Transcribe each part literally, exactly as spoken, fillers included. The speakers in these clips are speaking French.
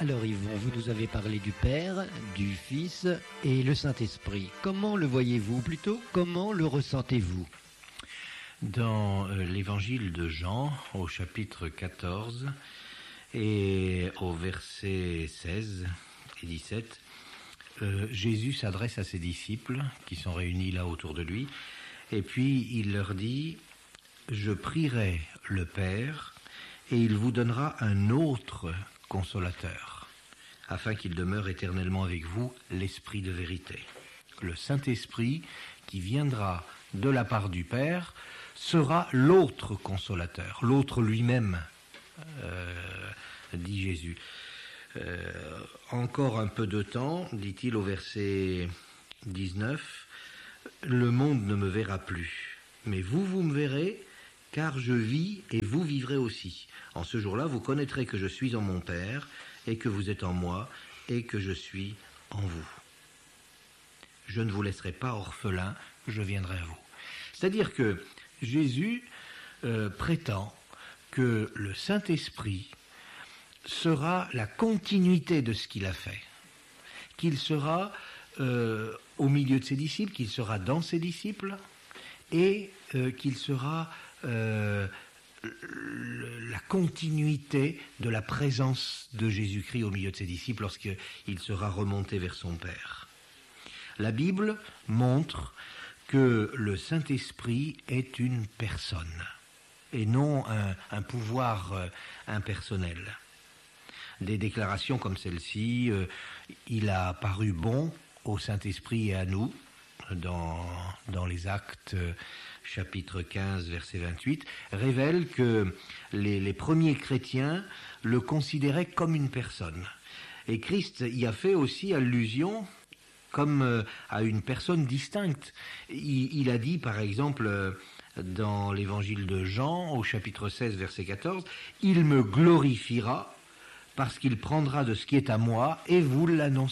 Alors Yvon, vous nous avez parlé du Père, du Fils et le Saint-Esprit. Comment le voyez-vous, ou plutôt comment le ressentez-vous? Dans euh, l'évangile de Jean, au chapitre quatorze et au verset seize et dix-sept, euh, Jésus s'adresse à ses disciples qui sont réunis là autour de lui, et puis il leur dit « Je prierai le Père et il vous donnera un autre consolateur, afin qu'il demeure éternellement avec vous, l'Esprit de vérité. » Le Saint-Esprit qui viendra de la part du Père sera l'autre consolateur, l'autre lui-même, euh, dit Jésus. Euh, encore un peu de temps, dit-il au verset dix-neuf, « Le monde ne me verra plus, mais vous, vous me verrez, car je vis et vous vivrez aussi. En ce jour-là, vous connaîtrez que je suis en mon Père, et que vous êtes en moi, et que je suis en vous. Je ne vous laisserai pas orphelin, je viendrai à vous. » C'est-à-dire que Jésus euh, prétend que le Saint-Esprit sera la continuité de ce qu'il a fait, qu'il sera euh, au milieu de ses disciples, qu'il sera dans ses disciples, et euh, qu'il sera euh, la continuité de la présence de Jésus-Christ au milieu de ses disciples lorsqu'il sera remonté vers son Père. La Bible montre que le Saint-Esprit est une personne et non un, un pouvoir euh, impersonnel. Des déclarations comme celle-ci, euh, il a paru bon au Saint-Esprit et à nous, dans, dans les Actes euh, chapitre quinze, verset vingt-huit, révèlent que les, les premiers chrétiens le considéraient comme une personne. Et Christ y a fait aussi allusion comme euh, à une personne distincte. Il, il a dit, par exemple, euh, dans l'évangile de Jean, au chapitre seize, verset quatorze, « Il me glorifiera parce qu'il prendra de ce qui est à moi et vous l'annoncera. »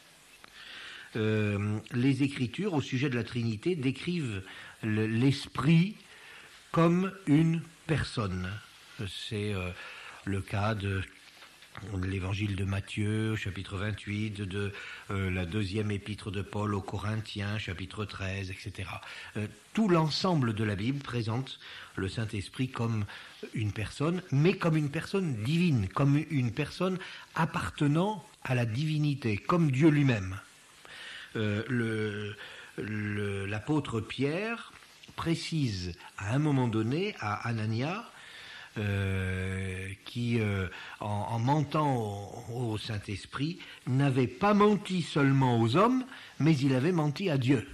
Euh, les Écritures, au sujet de la Trinité, décrivent le, l'Esprit comme une personne. C'est euh, le cas de l'évangile de Matthieu, chapitre vingt-huit, de euh, la deuxième épître de Paul aux Corinthiens, chapitre treize, et cetera. Euh, tout l'ensemble de la Bible présente le Saint-Esprit comme une personne, mais comme une personne divine, comme une personne appartenant à la divinité, comme Dieu lui-même. Euh, le, le, l'apôtre Pierre précise à un moment donné à Anania, Euh, qui, euh, en, en mentant au, au Saint-Esprit, n'avait pas menti seulement aux hommes, mais il avait menti à Dieu.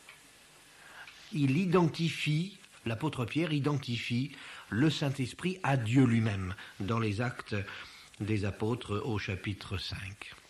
Il identifie, l'apôtre Pierre identifie le Saint-Esprit à Dieu lui-même, dans les Actes des Apôtres au chapitre cinq.